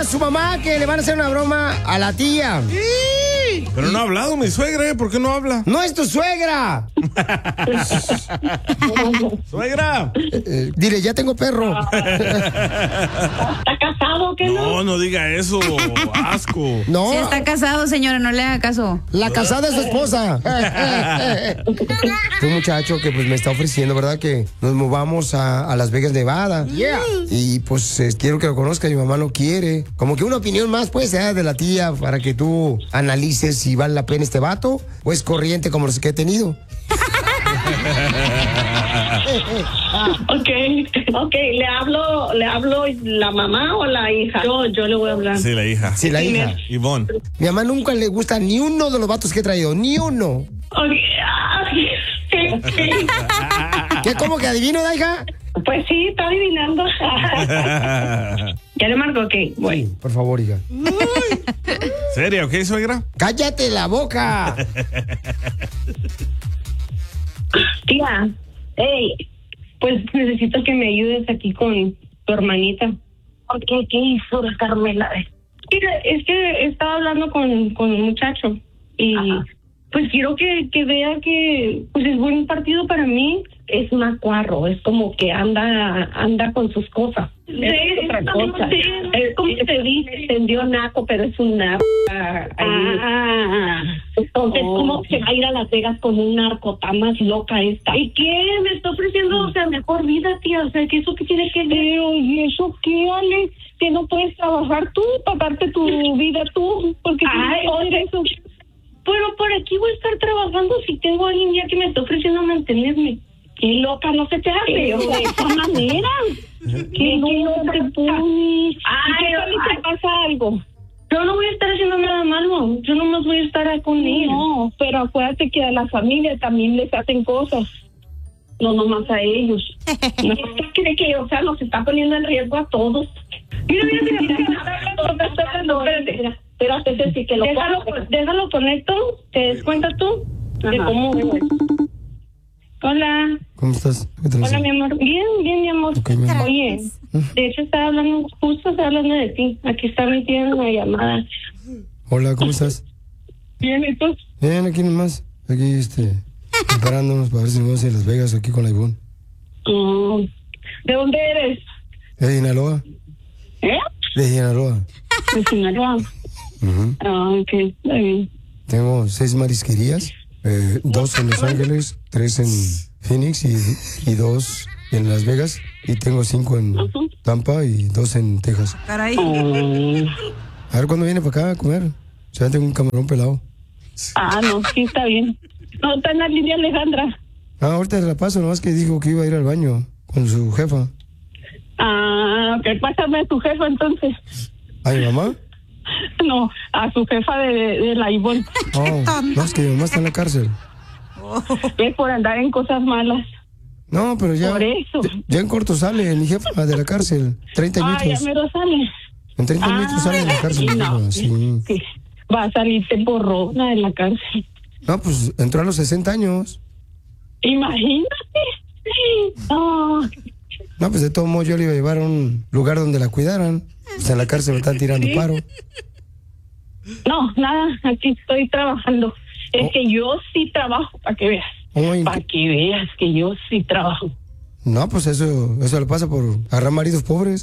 su mamá que le van a hacer una broma a la tía. Pero no ha hablado mi suegra, ¿eh? ¿Por qué no habla? ¡No es tu suegra! ¡Suegra! Dile, ya tengo perro. ¿Está casado o qué no? No diga eso. Asco. No. Sí, está casado, señora, no le haga caso. La casada es su esposa. Un muchacho que pues me está ofreciendo, ¿verdad? Que nos movamos a Las Vegas, Nevada. Yeah. Y pues quiero que lo conozca, mi mamá no quiere. Como que una opinión más, pues, de la tía para que tú analices si vale la pena este vato o es corriente como los que he tenido. Ok, ¿le hablo la mamá o la hija? Yo le voy a hablar. Sí, la hija. Sí, la hija. Ivonne. Mi mamá nunca le gusta ni uno de los vatos que he traído, ni uno. ¿Qué, cómo que adivino, hija? Pues sí, está adivinando. ¿Ya le marco? Ok, voy. Sí, por favor, hija. ¿Seria, ok, suegra? ¡Cállate la boca! Tía, hey, pues necesito que me ayudes aquí con tu hermanita. ¿Qué hizo la Carmela? Mira, es que estaba hablando con un muchacho y pues quiero que vea que pues es buen partido para mí. Es macuarro, es como que anda con sus cosas. Es otra cosa. Es como que se dice, tendió naco, pero es un narco. Entonces, ¿cómo se va a ir a Las Vegas con un narco? Está más loca esta. ¿Y qué? Me está ofreciendo, o sea, mejor vida, tía. O sea, ¿que eso qué tiene que ver? ¿Y eso qué, Ale? Que no puedes trabajar tú, pagarte tu vida tú, porque oye, eso. Pero por aquí voy a estar trabajando si tengo a alguien ya que me está ofreciendo mantenerme. ¡Qué loca! No se te hace de esa manera. ¿Qué no te pones? ¿Qué te pasa algo? Yo no voy a estar haciendo nada malo. Yo nomás voy a estar con él. No, pero acuérdate que a la familia también les hacen cosas. No nomás a ellos. ¿No cree que, o sea, nos está poniendo en riesgo a todos? Mira. Espérate, Ceci, que lo déjalo conecto. ¿Te des cuenta tú? De cómo... Hola. ¿Cómo estás? Hola, mi amor. Bien, mi amor. Okay, mi amor. Oye, de hecho estaba hablando de ti. Aquí está mi tía en la llamada. Hola, ¿cómo estás? Bien, ¿y tú? Bien, aquí nomás. Aquí, preparándonos para ver si nos vamos a ir a Las Vegas aquí con la Ivonne. ¿De dónde eres? De Sinaloa. ¿Eh? De Sinaloa. De Sinaloa. Ok, está bien. Tengo 6 marisquerías. 2 en Los Ángeles, 3 en Phoenix y 2 en Las Vegas. Y tengo 5 en Tampa y 2 en Texas. Caray. A ver cuándo viene para acá a comer. O sea, tengo un camarón pelado. No, sí, está bien. No, está en la línea Alejandra. Ahorita se la paso, nomás que dijo que iba a ir al baño con su jefa. Ok, pásame a tu jefa entonces. ¿A mi mamá? No, a su jefa de la Ivonne. No, es que mi mamá está en la cárcel. Es por andar en cosas malas. No, pero ya. Por eso. Ya en corto sale mi jefa de la cárcel. 30 minutos. Ya mero sale. En 30 minutos sale de la cárcel. No, sí. Va a salirte borrona de la cárcel. No, pues entró a los 60 años. Imagínate. No, pues de todo modo yo le iba a llevar a un lugar donde la cuidaran. Pues en la cárcel me están tirando paro. No, nada, aquí estoy trabajando. Es que yo sí trabajo, para que veas. Para que veas que yo sí trabajo. No, pues eso le pasa por agarrar maridos pobres.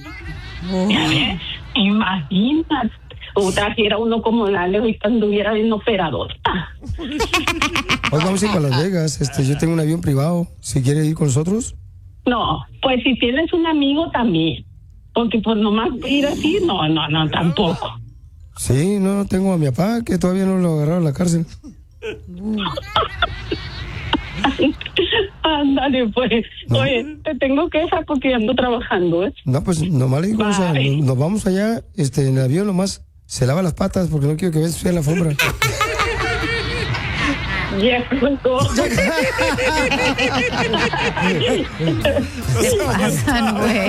Imagínate. Otra si era uno como la Leo y anduviera bien operador. Hoy vamos a ir para Las Vegas. Yo tengo un avión privado. Si quiere ir con nosotros. No, pues si tienes un amigo también. Porque pues nomás ir así, no, tampoco. Sí, no, tengo a mi papá que todavía no lo agarraron a la cárcel. Ándale, pues. No. Oye, te tengo que dejar porque ando trabajando, ¿eh? No, pues nomás le digo, o sea, nos vamos allá, en el avión nomás se lava las patas porque no quiero que veas fea la alfombra. Ya, ¿Qué pasan, güey?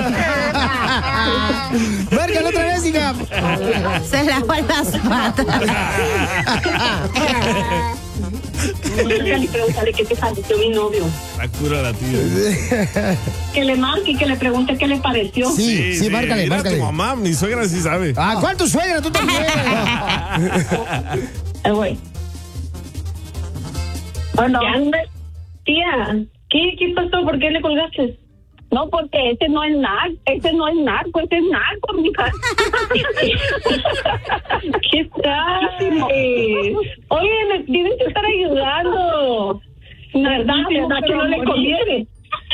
¡Márcalo otra vez, hija! Se lava las patas. Y pregúntale que te pareció mi novio. La cura la tía. Que le marque y que le pregunte qué le pareció. Sí, márcale, Mira, márcale. tu mamá, mi suegra sí sabe. Ah, ¿cuál tu suegra? Tú también. Güey. Bueno, ¿Qué anda? Tía, ¿qué pasó? ¿Por qué le colgaste? no, porque ese no es narco, ese es narco, mija. ¿Qué tal? Oye, me tienes que estar ayudando. ¿Verdad que no le conviene?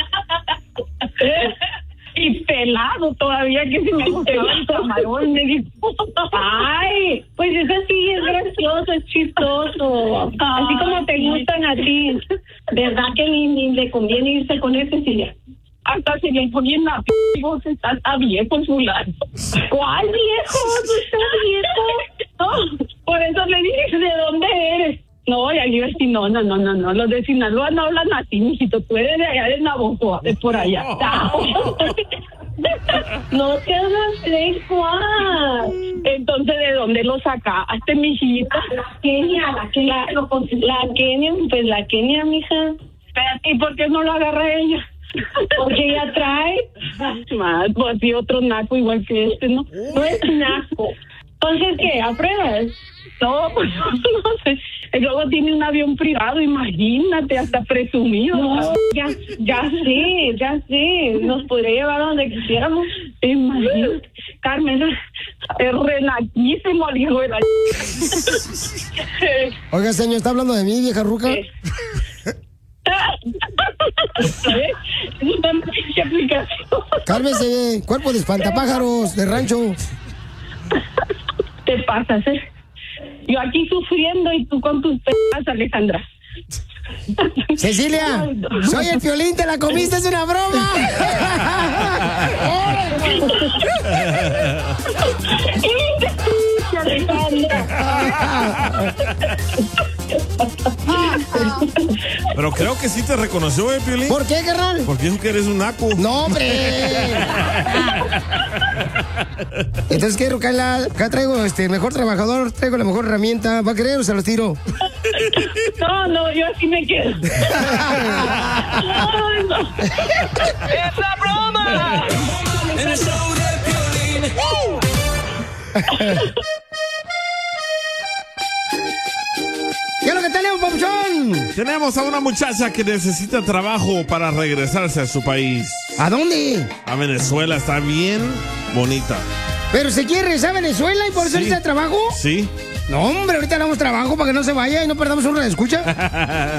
Y pelado todavía, que se me gustaba el camarón, me dijo. Ay, pues eso sí es gracioso, es chistoso. Así como te gustan a ti. ¿Verdad que ni le conviene irse con ese Silvia? Hasta se le ponían la voz, está viejo fulano. ¿Cuál viejo? ¿Tú estás viejo? No, por eso le dije, ¿de dónde eres? No, y ahí sí, no, los de Sinaloa no hablan así, mijito, tú eres de allá de Navojoa, de por allá. No seas así, Juan. Entonces, ¿de dónde lo sacaste, mijita? La Kenia, pues la Kenia, mija. ¿Y por qué no lo agarra ella? Porque ella trae. Más, pues sí, otro naco igual que este, ¿no? No es naco. Entonces, ¿qué? ¿Apruebas? No, pues no sé. Y luego tiene un avión privado, imagínate, hasta presumido. No, ya sé. Nos podría llevar a donde quisiéramos. Imagínate. Carmen, es renaquísimo el hijo de la... Oiga, señor, ¿está hablando de mí, vieja ruca? ¿Sabes? Es una pinche aplicación. Cálmese, cuerpo de espantapájaros de rancho. Te pasas, ¿eh? Yo aquí sufriendo y tú con tus pedas, Alejandra. Cecilia, soy el Piolín, te la comiste, es una broma. Pero creo que sí te reconoció, Piolín. ¿Por qué, carnal? Porque dijo que eres un naco. No, hombre. Entonces, ¿qué, Rucala? Acá traigo mejor trabajador, traigo la mejor herramienta. ¿Va a querer o se los tiro? No, yo así me quedo. Ay, no. ¡Es la broma! En el show de Piolín. ¿Qué es lo que tenemos, papuchón? Tenemos a una muchacha que necesita trabajo para regresarse a su país. ¿A dónde? A Venezuela, está bien bonita. ¿Pero se quiere regresar a Venezuela y por eso necesita trabajo? Sí. No, hombre, ahorita le damos trabajo para que no se vaya y no perdamos una escucha.